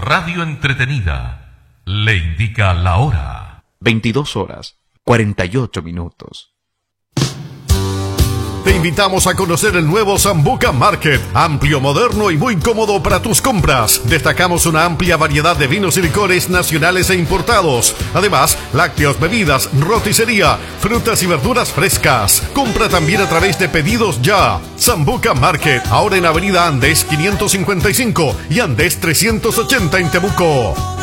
radio entretenida le indica la hora. 22 horas, 48 minutos. Te invitamos a conocer el nuevo Sambuca Market, amplio, moderno y muy cómodo para tus compras. Destacamos una amplia variedad de vinos y licores nacionales e importados. Además, lácteos, bebidas, roticería, frutas y verduras frescas. Compra también a través de Pedidos Ya. Sambuca Market, ahora en Avenida Andes 555 y Andes 380 en Temuco.